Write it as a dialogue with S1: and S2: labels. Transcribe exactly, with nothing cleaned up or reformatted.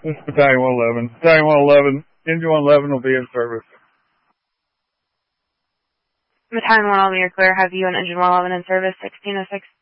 S1: This is Battalion one eleven. Battalion one eleven, engine one eleven will be in service.
S2: Battalion one eleven, you're clear. Have you and engine one eleven in service, sixteen oh six.